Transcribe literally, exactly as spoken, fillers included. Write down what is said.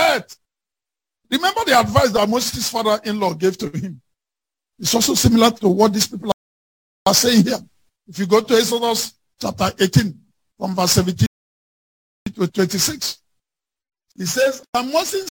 earth. Remember the advice that Moses' father-in-law gave to him. It's also similar to what these people are saying here. If you go to Exodus chapter eighteen, from verse seventeen to twenty-six, he says, and Moses